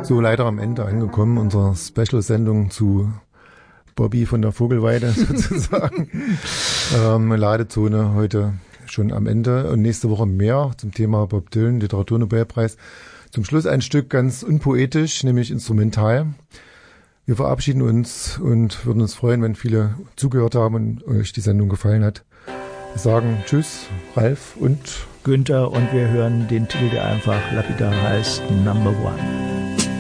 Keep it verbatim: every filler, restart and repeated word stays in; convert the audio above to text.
So, leider am Ende angekommen, unserer Special-Sendung zu Bobby von der Vogelweide sozusagen. ähm, Ladezone heute schon am Ende und nächste Woche mehr zum Thema Bob Dylan, Literaturnobelpreis. Zum Schluss ein Stück ganz unpoetisch, nämlich instrumental. Wir verabschieden uns und würden uns freuen, wenn viele zugehört haben und euch die Sendung gefallen hat. Wir sagen Tschüss, Ralf und Günther, und wir hören den Titel, der einfach lapidar heißt, Number One.